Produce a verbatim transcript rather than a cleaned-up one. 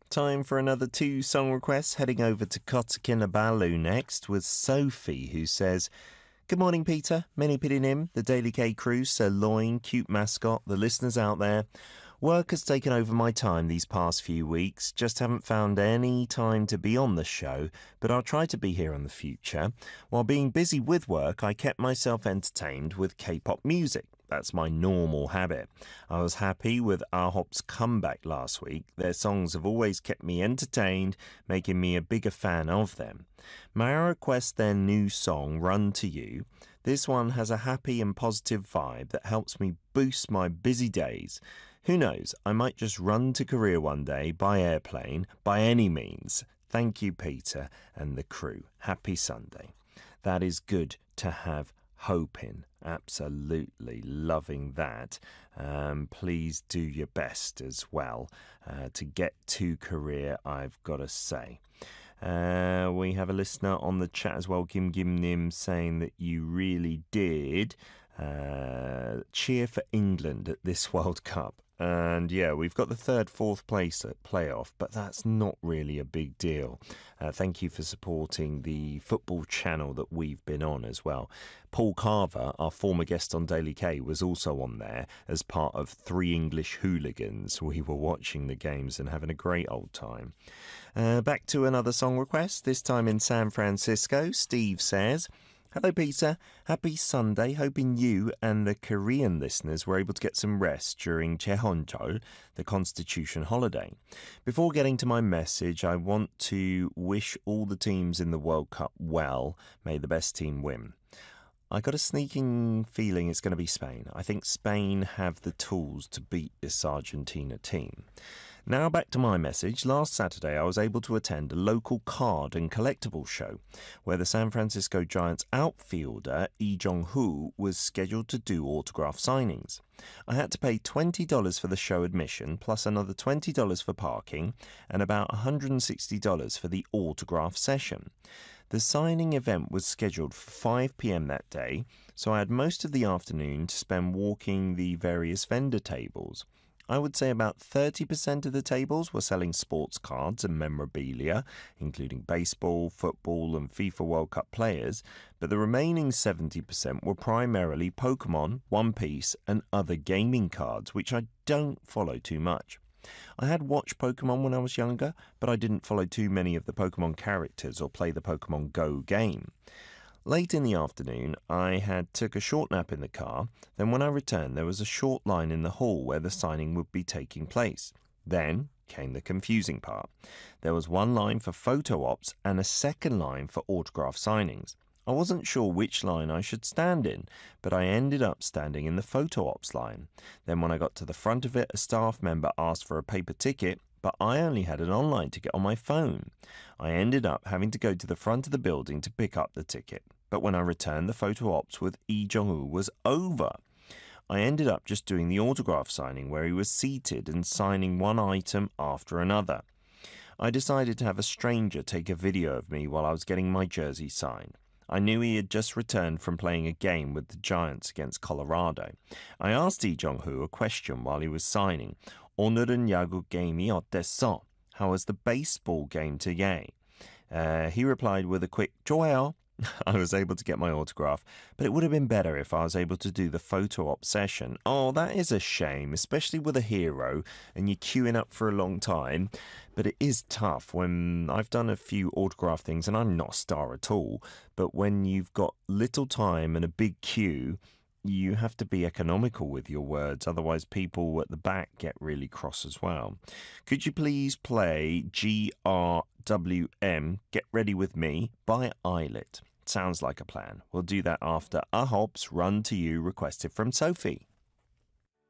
Time for another two song requests. Heading over to Kotakinabalu next with Sophie, who says, "Good morning, Peter. Many Pidinim, the Daily K crew, Sir Loin, cute mascot, the listeners out there. Work has taken over my time these past few weeks. Just haven't found any time to be on the show, but I'll try to be here in the future. While being busy with work, I kept myself entertained with K-pop music. That's my normal habit. I was happy with Ahop's comeback last week. Their songs have always kept me entertained, making me a bigger fan of them. May I request their new song, Run to You? This one has a happy and positive vibe that helps me boost my busy days. Who knows, I might just run to Korea one day by airplane, by any means. Thank you, Peter and the crew. Happy Sunday." That is good to have hope in. Absolutely loving that. Um, please do your best as well uh, to get to Korea, I've got to say. Uh, we have a listener on the chat as well, Kim Kim Nim, saying that you really did uh, cheer for England at this World Cup. And yeah, we've got the third, fourth place at playoff, but that's not really a big deal. Uh, thank you for supporting the football channel that we've been on as well. Paul Carver, our former guest on Daily K, was also on there as part of Three English Hooligans. We were watching the games and having a great old time. Uh, back to another song request, this time in San Francisco. Steve says, "Hello, Peter. Happy Sunday. Hoping you and the Korean listeners were able to get some rest during Cheonjeol, the Constitution holiday. Before getting to my message, I want to wish all the teams in the World Cup well. May the best team win." I got a sneaking feeling it's going to be Spain. I think Spain have the tools to beat this Argentina team. Now back to my message. Last Saturday, I was able to attend a local card and collectible show where the San Francisco Giants outfielder Lee Jong-hoo was scheduled to do autograph signings. I had to pay twenty dollars for the show admission, plus another twenty dollars for parking, and about one hundred sixty dollars for the autograph session. The signing event was scheduled for five p.m. that day, so I had most of the afternoon to spend walking the various vendor tables. I would say about thirty percent of the tables were selling sports cards and memorabilia, including baseball, football, and FIFA World Cup players, but the remaining seventy percent were primarily Pokemon, One Piece, and other gaming cards, which I don't follow too much. I had watched Pokemon when I was younger, but I didn't follow too many of the Pokemon characters or play the Pokemon Go game. Late in the afternoon, I had took a short nap in the car. Then when I returned, there was a short line in the hall where the signing would be taking place. Then came the confusing part. There was one line for photo ops and a second line for autograph signings. I wasn't sure which line I should stand in, but I ended up standing in the photo ops line. Then when I got to the front of it, a staff member asked for a paper ticket, but I only had an online ticket on my phone. I ended up having to go to the front of the building to pick up the ticket. But when I returned, the photo ops with Lee Jong-woo was over. I ended up just doing the autograph signing where he was seated and signing one item after another. I decided to have a stranger take a video of me while I was getting my jersey signed. I knew he had just returned from playing a game with the Giants against Colorado. I asked Lee Jong-hoo a question while he was signing. 오늘은 야구 게임이 어땠어? How was the baseball game today? Uh, he replied with a quick 좋아요. I was able to get my autograph, but it would have been better if I was able to do the photo op session. Oh, that is a shame, especially with a hero and you're queuing up for a long time. But it is tough when I've done a few autograph things and I'm not a star at all. But when you've got little time and a big queue, you have to be economical with your words, otherwise people at the back get really cross as well. Could you please play G R W M, Get Ready With Me, by Eyelet? Sounds like a plan. We'll do that after Ahop's Run To You, requested from Sophie.